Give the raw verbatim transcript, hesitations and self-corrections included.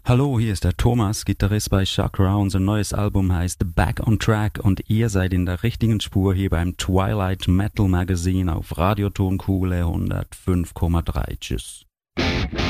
Hallo, hier ist der Thomas, Gitarrist bei Chakra. Unser neues Album heißt Back on Track und ihr seid in der richtigen Spur hier beim Twilight Metal Magazine auf Radio Tonkule hundertfünf Komma drei. Tschüss.